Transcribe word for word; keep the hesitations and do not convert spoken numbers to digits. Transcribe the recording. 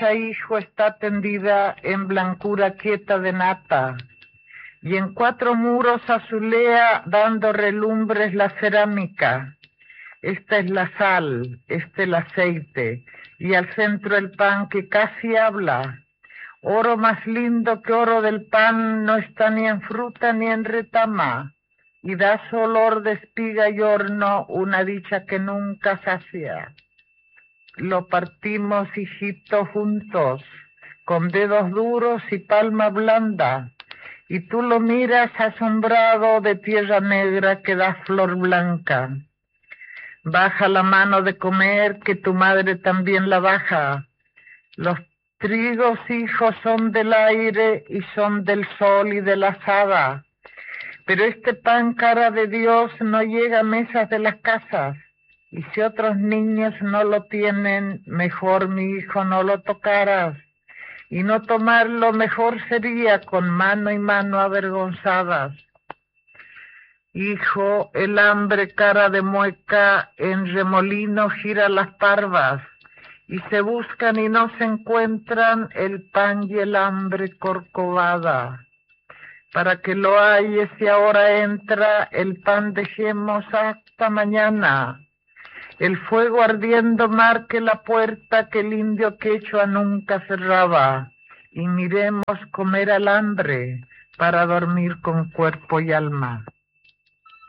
hijo está tendida en blancura quieta de nata, y en cuatro muros azulea dando relumbres la cerámica. Esta es la sal, este el aceite, y al centro el pan que casi habla. Oro más lindo que oro del pan no está ni en fruta ni en retama, y da su olor de espiga y horno, una dicha que nunca sacia. Lo partimos, hijito, juntos, con dedos duros y palma blanda, y tú lo miras asombrado de tierra negra que da flor blanca. Baja la mano de comer, que tu madre también la baja. Los trigos, hijos, son del aire y son del sol y de la azada, pero este pan, cara de Dios, no llega a mesas de las casas. Y si otros niños no lo tienen, mejor, mi hijo, no lo tocaras. Y no tomarlo mejor sería con mano y mano avergonzadas. Hijo, el hambre, cara de mueca, en remolino gira las parvas, y se buscan y no se encuentran el pan y el hambre corcovada. Para que lo halles si ahora entra, el pan dejemos hasta mañana. El fuego ardiendo marque la puerta que el indio quechua nunca cerraba, y miremos comer al hambre para dormir con cuerpo y alma.